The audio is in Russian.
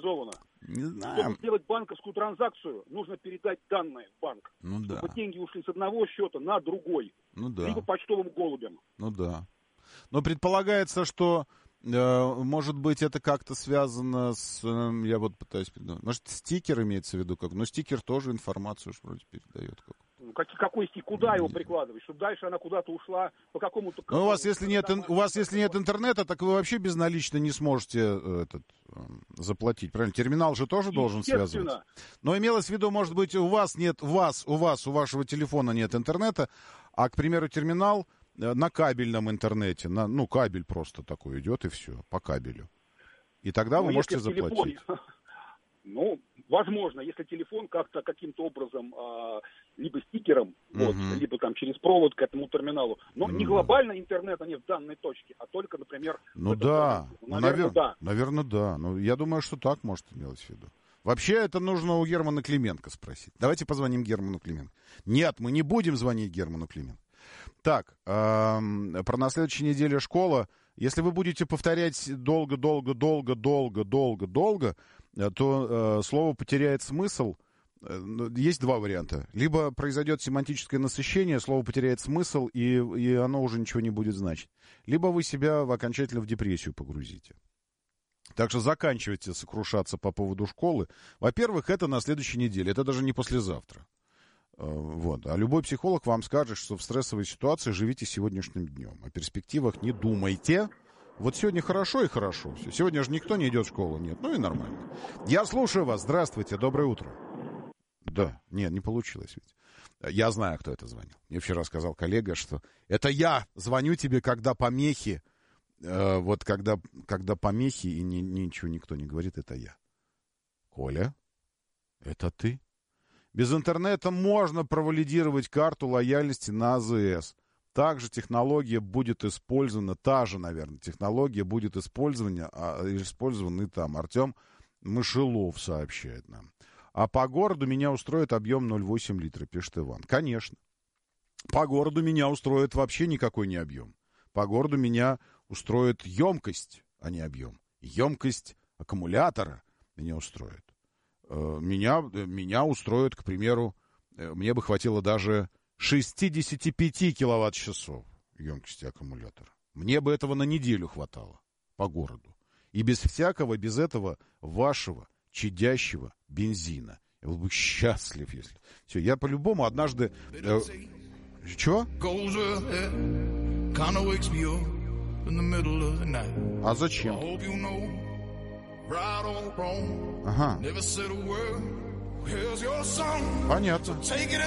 централизовано. Не знаю. Чтобы сделать банковскую транзакцию, нужно передать данные в банк. Ну да. Чтобы деньги ушли с одного счета на другой. Ну да. Либо почтовым голубем. Ну да. Но предполагается, что, может быть, это как-то связано с... Я вот пытаюсь... Может, стикер имеется в виду? Как? Но стикер тоже информацию вроде передает. Как. Какой стик? Куда его прикладывать? Чтобы дальше она куда-то ушла по какому-то... Но у вас, если нет интернета, так вы вообще безналично не сможете заплатить. Правильно? Терминал же тоже должен связываться. Но имелось в виду, может быть, у вашего телефона нет интернета, а, к примеру, терминал на кабельном интернете. Кабель просто такой идет, и все, по кабелю. И тогда вы можете заплатить. Возможно, если телефон как-то каким-то образом либо стикером, либо там через провод к этому терминалу. Но не глобально интернета нет в данной точке, а только, например... Наверное, да. Я думаю, что так может иметь в виду. Вообще, это нужно у Германа Клименко спросить. Давайте позвоним Герману Клименко. Нет, мы не будем звонить Герману Клименко. Так, про на следующей неделе школа. Если вы будете повторять долго, то слово потеряет смысл. Есть два варианта. Либо произойдет семантическое насыщение, слово потеряет смысл, и оно уже ничего не будет значить. Либо вы себя окончательно в депрессию погрузите. Так что заканчивайте сокрушаться по поводу школы. Во-первых, это на следующей неделе, это даже не послезавтра. А любой психолог вам скажет, что в стрессовой ситуации живите сегодняшним днем. О перспективах не думайте. Вот сегодня хорошо и хорошо. Все. Сегодня же никто не идет в школу. Нет, и нормально. Я слушаю вас. Здравствуйте, доброе утро. Да, нет, не получилось ведь. Я знаю, кто это звонил. Мне вчера сказал коллега, что это я звоню тебе, когда помехи. Когда помехи и ничего никто не говорит, это я. Коля, это ты? Без интернета можно провалидировать карту лояльности на АЗС. Также технология будет использована, технология будет использована там. Артем Мышелов сообщает нам. А по городу меня устроит объем 0,8 литра, пишет Иван. Конечно. По городу меня устроит вообще никакой не объем. По городу меня устроит емкость, а не объем. Емкость аккумулятора меня устроит. Меня устроит, к примеру, мне бы хватило даже 65 киловатт-часов емкости аккумулятора. Мне бы этого на неделю хватало по городу. И без этого вашего чадящего бензина. Я был бы счастлив, если... Все, я по-любому однажды... Чего? А зачем? Ага. Понятно.